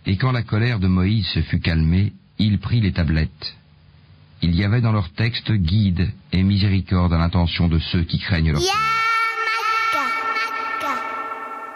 Et quand la colère de Moïse se fut calmée, il prit les tablettes. Il y avait dans leur texte guide et miséricorde à l'intention de ceux qui craignent leur Dieu.